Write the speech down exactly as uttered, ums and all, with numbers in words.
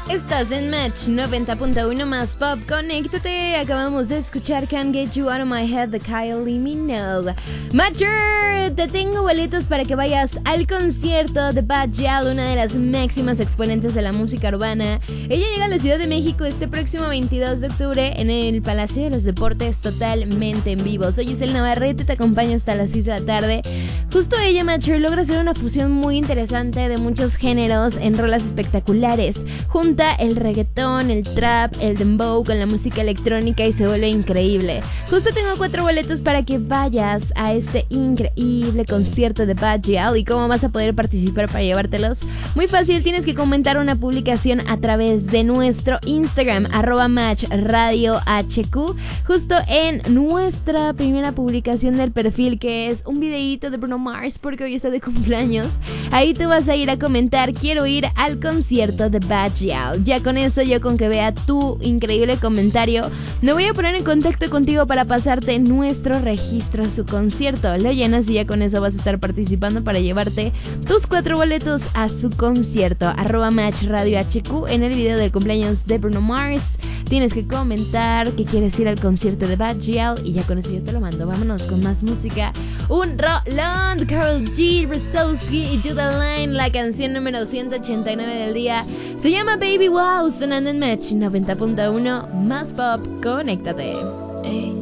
Estás en Match noventa punto uno más Pop. Conéctate. Acabamos de escuchar Can't Get You Out of My Head de Kylie Minogue. Matcher, te tengo boletos para que vayas al concierto de Bad Gyal, una de las máximas exponentes de la música urbana. Ella llega a la Ciudad de México este próximo veintidós de octubre en el Palacio de los Deportes, totalmente en vivo. Soy Isel Navarrete, te acompaño hasta las seis de la tarde. Justo ella, Matcher, logra hacer una fusión muy interesante de muchos géneros en rolas espectaculares. Junta el reggaetón, el trap, el dembow con la música electrónica y se vuelve increíble. Justo tengo cuatro boletos para que vayas a este increíble concierto de Bad Gyal. ¿Y cómo vas a poder participar para llevártelos? Muy fácil, tienes que comentar una publicación a través de nuestro Instagram, arroba match radio hq, justo en nuestra primera publicación del perfil, que es un videíto de Bruno Mars, porque hoy está de cumpleaños. Ahí te vas a ir a comentar: quiero ir al concierto de Bad Gyal. Ya con eso, yo con que vea tu increíble comentario, me voy a poner en contacto contigo para pasarte nuestro registro a su concierto. Lo llenas y ya con eso vas a estar participando para llevarte tus cuatro boletos a su concierto. Arroba Match Radio H Q en el video del cumpleaños de Bruno Mars. Tienes que comentar que quieres ir al concierto de Bad Gyal y ya con eso yo te lo mando. Vámonos con más música. Un rolón, Karol G, Rosowski y Judah Line, la canción número ciento ochenta y nueve del día. Se llama Baby Wow, sonando en Match noventa punto uno más Pop. Conéctate. Hey.